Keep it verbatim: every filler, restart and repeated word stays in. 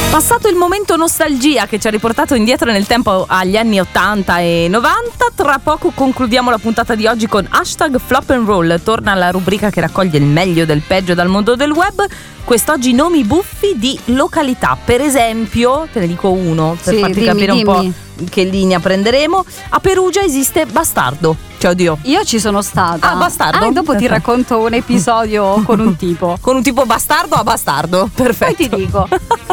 Passato il momento nostalgia che ci ha riportato indietro nel tempo agli anni ottanta e novanta, tra poco concludiamo la puntata di oggi con hashtag Flop and Roll. Torna la rubrica che raccoglie il meglio del peggio dal mondo del web. Quest'oggi nomi buffi di località. Per esempio, te ne dico uno per Sì, farti dimmi, capire un dimmi. po' che linea prenderemo. A Perugia esiste Bastardo. Cioè, oddio. Io ci sono stata. Ah, Bastardo? Ah, dopo ti racconto un episodio con un tipo. Con un tipo bastardo a bastardo. Perfetto. Poi ti dico.